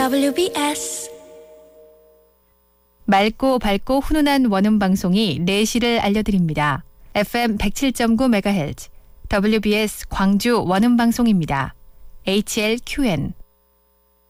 WBS 맑고 밝고 훈훈한 원음 방송이 4시를 알려드립니다. FM 107.9MHz WBS 광주 원음 방송입니다. HLQN